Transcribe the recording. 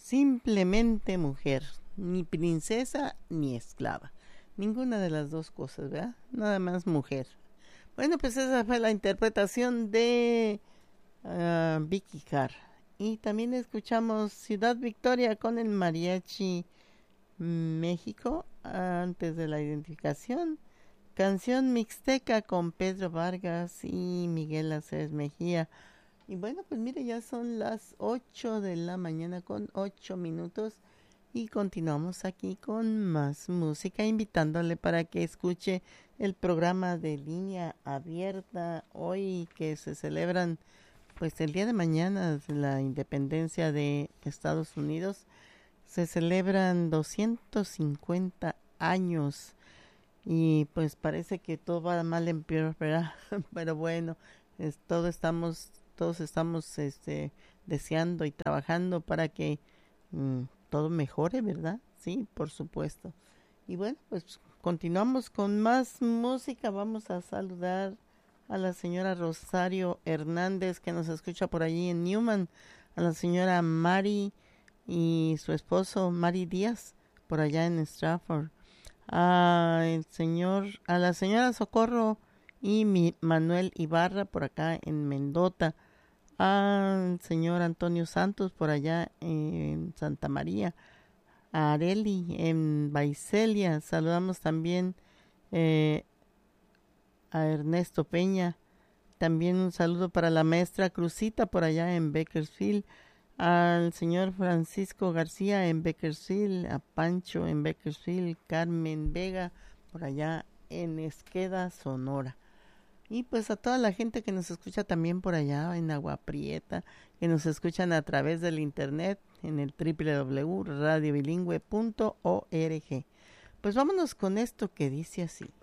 Simplemente mujer, ni princesa ni esclava. Ninguna de las dos cosas, ¿verdad? Nada más mujer. Bueno, pues esa fue la interpretación de Vicky Carr. Y también escuchamos Ciudad Victoria con el Mariachi México antes de la identificación. Canción mixteca con Pedro Vargas y Miguel Aceves Mejía. Y bueno, pues mire, ya son las 8 de la mañana con 8 minutos y continuamos aquí con más música, invitándole para que escuche el programa de Línea Abierta hoy que se celebran pues el día de mañana de la independencia de Estados Unidos. Se celebran 250 años y pues parece que todo va mal en peor, ¿verdad? Pero bueno, todos estamos deseando y trabajando para que todo mejore, ¿verdad? Sí, por supuesto. Y bueno, pues continuamos con más música. Vamos a saludar a la señora Rosario Hernández que nos escucha por allí en Newman, a la señora Mari y su esposo Mari Díaz por allá en Stratford, a la señora Socorro y Manuel Ibarra por acá en Mendota, al señor Antonio Santos por allá en Santa María, a Areli en Baicelia. Saludamos también a Ernesto Peña. También un saludo para la maestra Cruzita por allá en Bakersfield, al señor Francisco García en Bakersfield, a Pancho en Bakersfield, Carmen Vega por allá en Esqueda, Sonora. Y pues a toda la gente que nos escucha también por allá en Agua Prieta, que nos escuchan a través del internet en el www.radiobilingüe.org. Pues vámonos con esto que dice así.